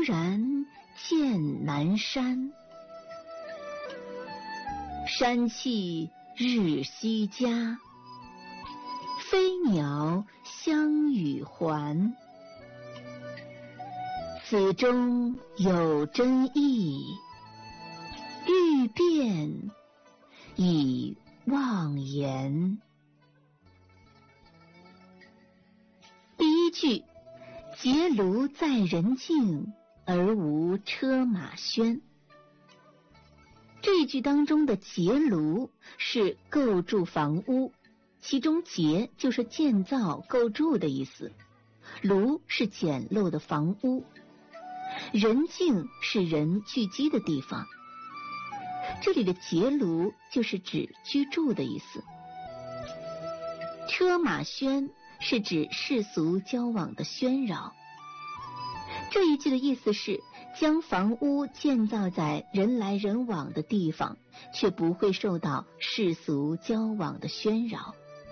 然见南山。山气日夕佳，飞鸟相与还。此中有真意，欲辨已忘言。第一句，结庐在人境，而无车马喧。这一句当中的结庐是构筑房屋，其中结就是建造构筑的意思，庐是简陋的房屋，人境是人聚集的地方。这里的结庐就是指居住的意思。车马喧是指世俗交往的喧扰。这一句的意思是将房屋建造在人来人往的地方，却不会受到世俗交往的喧扰。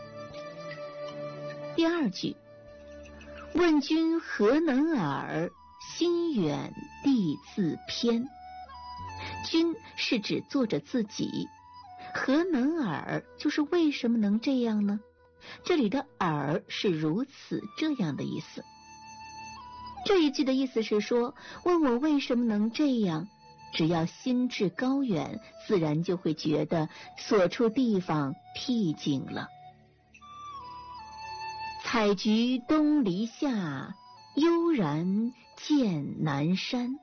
第二句，问君何能尔，心远地自偏。君是指作者自己，何能尔就是为什么能这样呢？这里的尔是如此这样的意思。这一句的意思是说，问我为什么能这样，只要心志高远，自然就会觉得所处地方僻静了。采菊东篱下，悠然见南山。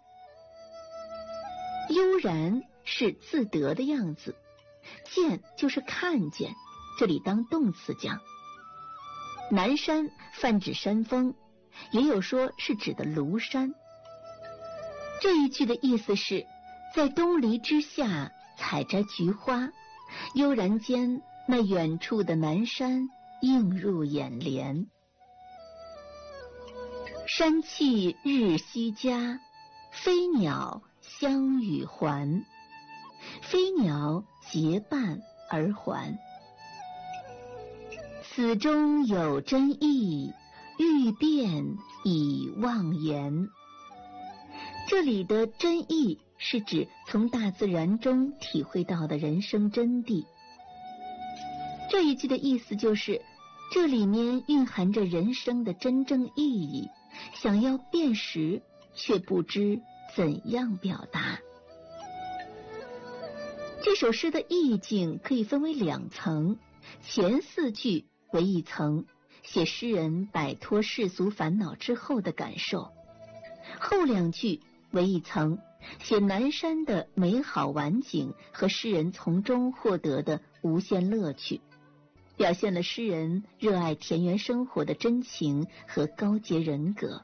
悠然是自得的样子，见就是看见，这里当动词讲。南山泛指山峰，也有说是指的庐山。这一句的意思是，在东篱之下采摘菊花，悠然间那远处的南山映入眼帘。山气日夕佳，飞鸟相与还。飞鸟结伴而还。此中有真意，欲辨已忘言。这里的真意是指从大自然中体会到的人生真谛。这一句的意思就是，这里面蕴含着人生的真正意义，想要辨识，却不知怎样表达。这首诗的意境可以分为两层，前四句为一层，写诗人摆脱世俗烦恼之后的感受；后两句为一层，写南山的美好晚景和诗人从中获得的无限乐趣，表现了诗人热爱田园生活的真情和高洁人格。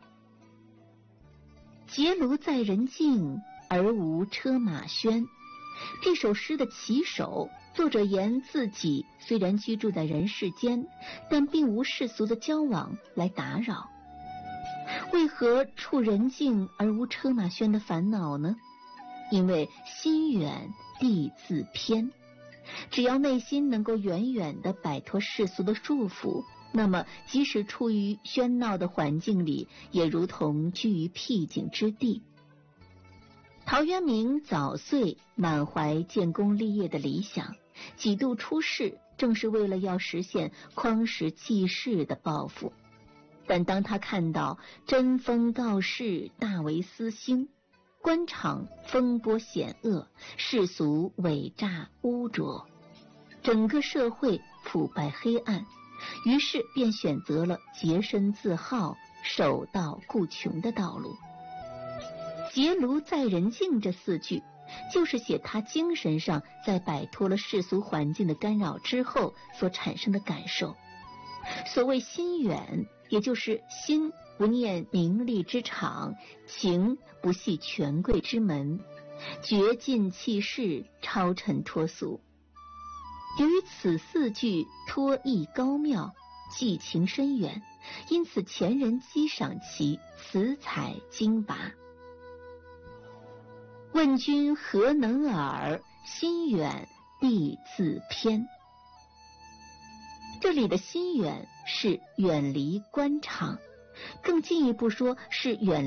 结庐在人境，而无车马喧。这首诗的起首，作者言自己虽然居住在人世间，但并无世俗的交往来打扰。为何处人境而无车马喧的烦恼呢？因为心远地自偏。只要内心能够远远地摆脱世俗的束缚，那么即使处于喧闹的环境里，也如同居于僻静之地。陶渊明早岁满怀建功立业的理想，几度出仕，正是为了要实现匡时济世的抱负。但当他看到针锋告示，大为私兴，官场风波险恶，世俗伪诈污浊，整个社会腐败黑暗，于是便选择了洁身自好、守道固穷的道路。结庐在人境这四句，就是写他精神上在摆脱了世俗环境的干扰之后所产生的感受。所谓心远，也就是心不念名利之场，情不系权贵之门，绝尽弃世，超尘脱俗。由于此四句托意高妙，寄情深远，因此前人激赏其词采精拔。问君何能尔，心远地自偏。这里的心远是远离官场，更进一步说是远